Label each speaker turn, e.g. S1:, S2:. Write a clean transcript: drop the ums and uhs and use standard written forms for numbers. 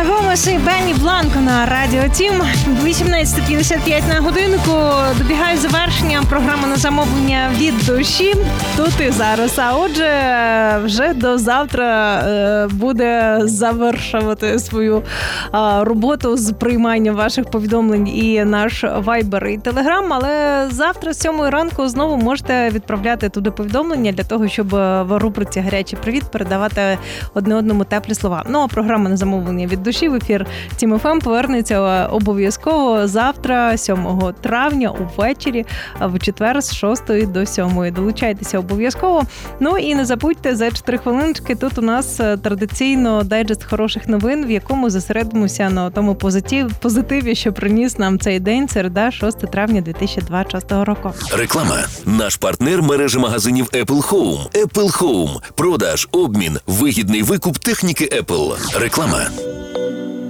S1: Селена Гомес і Бенні Бланко на Радіо Тім. 18:55 на годинку. Добігає завершення програми на замовлення від душі. Тут і зараз. А отже, вже до завтра буде завершувати свою роботу з приймання ваших повідомлень і наш Viber і Telegram. Але завтра з 7 ранку знову можете відправляти туди повідомлення для того, щоб в рубриці «Гарячий привіт» передавати одне одному теплі слова. Ну, а програма на замовлення від душі в ефір Тім ФМ повернеться обов'язково завтра, 7 травня, увечері, в четвер з 6 до 7. Долучайтеся обов'язково. Ну і не забудьте, за 4 хвилиночки тут у нас традиційно дайджест хороших новин, в якому зосередимося на тому позитиві, що приніс нам цей день, середа, 6 травня 2026 року.
S2: Реклама. Наш партнер мережі магазинів Apple Home. Apple Home. Продаж, обмін, вигідний викуп техніки Apple. Реклама.